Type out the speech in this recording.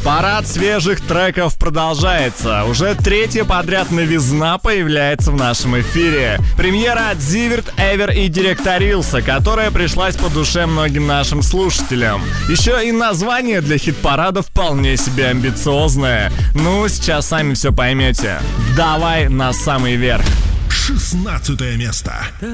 Парад свежих треков продолжается. Уже третья подряд новизна появляется в нашем эфире. Премьера от Zivert, Ever и Директорилса, которая пришлась по душе многим нашим слушателям. Еще и название для хит-парада вполне себе амбициозное. Ну, сейчас сами все поймете. Давай на самый верх. 16 место.